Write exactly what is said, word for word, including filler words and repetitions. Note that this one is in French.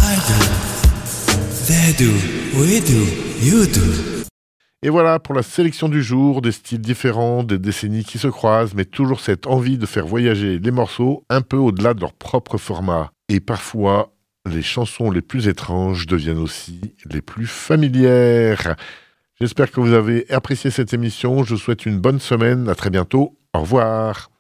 I do, they do, we do, you do. Et voilà pour la sélection du jour, des styles différents, des décennies qui se croisent, mais toujours cette envie de faire voyager les morceaux un peu au-delà de leur propre format. Et parfois, les chansons les plus étranges deviennent aussi les plus familières. J'espère que vous avez apprécié cette émission. Je vous souhaite une bonne semaine. À très bientôt. Au revoir.